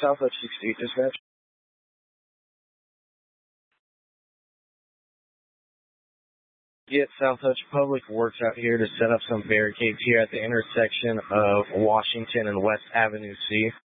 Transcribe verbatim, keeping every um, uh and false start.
South Hutch sixty-eight dispatch. Get South Hutch Public Works out here to set up some barricades here at the intersection of Washington and West Avenue C.